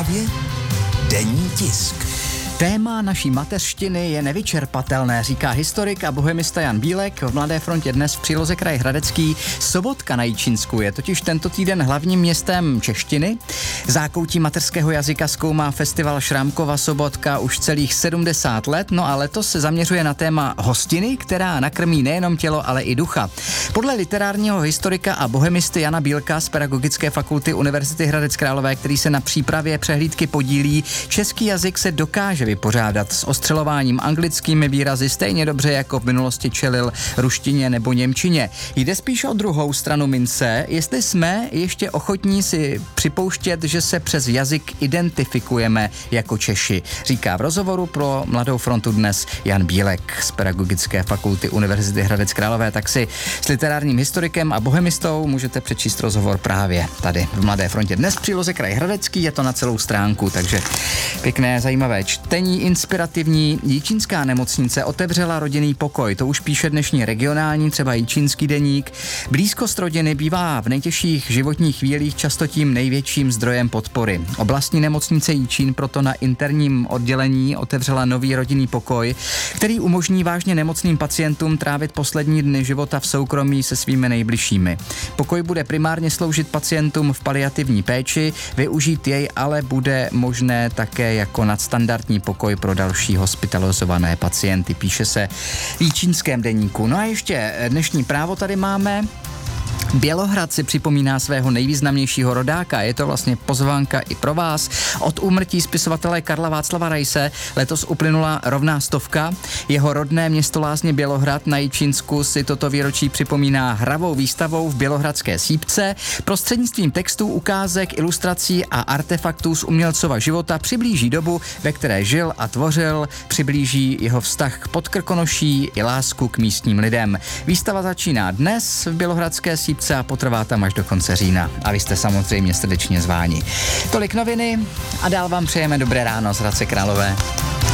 právě denní tisk. Téma naší mateřštiny je nevyčerpatelné, říká historik a bohemista Jan Bílek v Mladé frontě dnes v příloze kraj Hradecký. Sobotka na Jičínsku je totiž tento týden hlavním městem češtiny. Zákoutí mateřského jazyka zkoumá festival Šrámkova Sobotka už celých 70 let, no a letos se zaměřuje na téma hostiny, která nakrmí nejenom tělo, ale i ducha. Podle literárního historika a bohemisty Jana Bílka z Pedagogické fakulty Univerzity Hradec Králové, který se na přípravě přehlídky podílí, český jazyk se dokáže vypořádat s ostřelováním anglickými výrazy stejně dobře, jako v minulosti čelil ruštině nebo němčině. Jde spíš o druhou stranu mince, jestli jsme ještě ochotní si připouštět, že se přes jazyk identifikujeme jako Češi, říká v rozhovoru pro Mladou frontu dnes Jan Bílek z Pedagogické fakulty Univerzity Hradec Králové. Tak si s literárním historikem a bohemistou můžete přečíst rozhovor právě tady v Mladé frontě. Dnes v příloze kraj Hradecký, je to na celou stránku, takže pěkné, zajímavé čtení, inspirativní. Jičínská nemocnice otevřela rodinný pokoj, to už píše dnešní regionální, třeba Jičínský deník. Blízkost rodiny bývá v nejtěžších životních chvílích často tím největším zdrojem podpory. Oblastní nemocnice Jičín proto na interním oddělení otevřela nový rodinný pokoj, který umožní vážně nemocným pacientům trávit poslední dny života v soukromí se svými nejbližšími. Pokoj bude primárně sloužit pacientům v paliativní péči, využít jej ale bude možné také jako nadstandardní pokoj pro další hospitalizované pacienty, píše se v Jičínském deníku. No a ještě dnešní právo tady máme. Bělohrad si připomíná svého nejvýznamnějšího rodáka, je to vlastně pozvánka i pro vás. Od úmrtí spisovatele Karla Václava Raise letos uplynula rovná 100. Jeho rodné město Lázně Bělohrad na Jičínsku si toto výročí připomíná hravou výstavou v Bělohradské sípce. Prostřednictvím textů, ukázek, ilustrací a artefaktů z umělcova života přiblíží dobu, ve které žil a tvořil, přiblíží jeho vztah k Podkrkonoší i lásku k místním lidem. Výstava začíná dnes v Bělohradské sípce a potrvá tam až do konce října. A vy jste samozřejmě srdečně zváni. Tolik noviny a dál vám přejeme dobré ráno z Hradce Králové.